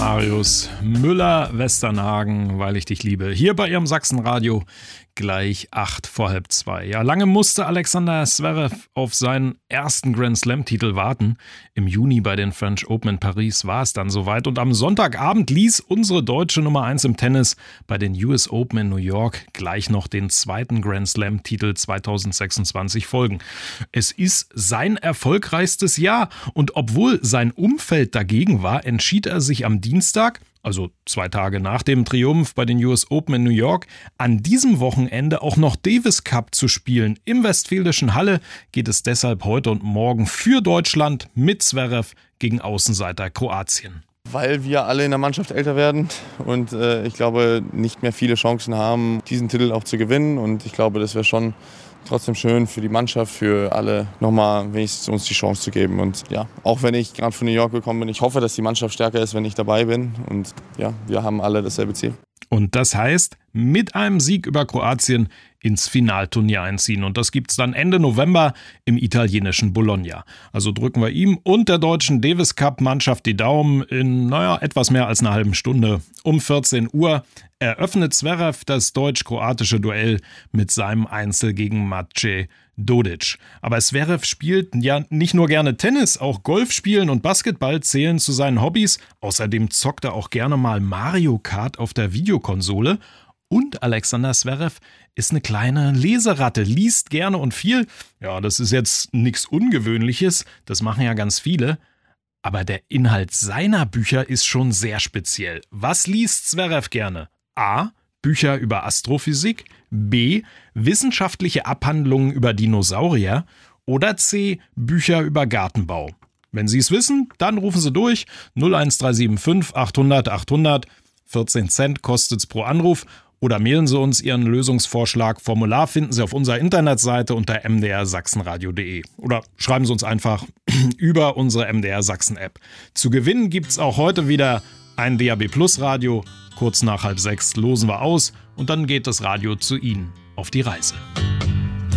Marius Müller-Westernhagen, weil ich dich liebe. Hier bei Ihrem Sachsenradio, gleich 1:08. Ja, lange musste Alexander Zverev auf seinen ersten Grand Slam-Titel warten. Im Juni bei den French Open in Paris war es dann soweit. Und am Sonntagabend ließ unsere deutsche Nummer 1 im Tennis bei den US Open in New York gleich noch den zweiten Grand Slam-Titel 2026 folgen. Es ist sein erfolgreichstes Jahr. Und obwohl sein Umfeld dagegen war, entschied er sich am Dienstag, also 2 Tage nach dem Triumph bei den US Open in New York, an diesem Wochenende auch noch Davis Cup zu spielen. Im Westfälischen Halle geht es deshalb heute und morgen für Deutschland mit Zverev gegen Außenseiter Kroatien. Weil wir alle in der Mannschaft älter werden und ich glaube, nicht mehr viele Chancen haben, diesen Titel auch zu gewinnen. Und ich glaube, das wäre schon trotzdem schön für die Mannschaft, für alle, nochmal wenigstens uns die Chance zu geben. Und ja, auch wenn ich gerade von New York gekommen bin, ich hoffe, dass die Mannschaft stärker ist, wenn ich dabei bin. Und ja, wir haben alle dasselbe Ziel. Und das heißt, mit einem Sieg über Kroatien ins Finalturnier einziehen. Und das gibt's dann Ende November im italienischen Bologna. Also drücken wir ihm und der deutschen Davis Cup Mannschaft die Daumen. In, etwas mehr als einer halben Stunde um 14 Uhr eröffnet Zverev das deutsch-kroatische Duell mit seinem Einzel gegen Maciej Dodic. Aber Zverev spielt ja nicht nur gerne Tennis, auch Golf spielen und Basketball zählen zu seinen Hobbys. Außerdem zockt er auch gerne mal Mario Kart auf der Videokonsole. Und Alexander Zverev ist eine kleine Leseratte, liest gerne und viel. Ja, das ist jetzt nichts Ungewöhnliches, das machen ja ganz viele. Aber der Inhalt seiner Bücher ist schon sehr speziell. Was liest Zverev gerne? A. Bücher über Astrophysik. B. Wissenschaftliche Abhandlungen über Dinosaurier. Oder C. Bücher über Gartenbau. Wenn Sie es wissen, dann rufen Sie durch. 01375 800 800. 14 Cent kostet es pro Anruf. Oder mailen Sie uns Ihren Lösungsvorschlag. Formular finden Sie auf unserer Internetseite unter mdrsachsenradio.de. Oder schreiben Sie uns einfach über unsere MDR Sachsen App. Zu gewinnen gibt es auch heute wieder ein DAB Plus Radio. Kurz nach 5:30 losen wir aus und dann geht das Radio zu Ihnen auf die Reise.